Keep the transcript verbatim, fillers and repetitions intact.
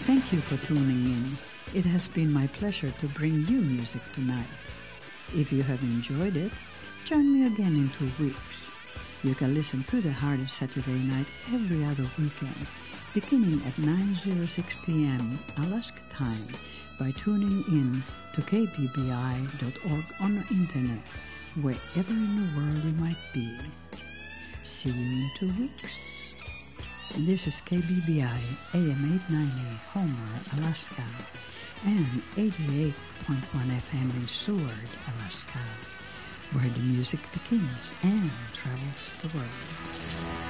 Thank you for tuning in. It has been my pleasure to bring you music tonight. If you have enjoyed it, join me again in two weeks. You can listen to The Heart of Saturday Night every other weekend, beginning at nine oh six p.m. Alaska time by tuning in to k b b i dot org on the internet, wherever in the world you might be. See you in two weeks. This is K B B I A M eight ninety, Homer, Alaska, and eighty-eight point one F M in Seward, Alaska, where the music begins and travels the world.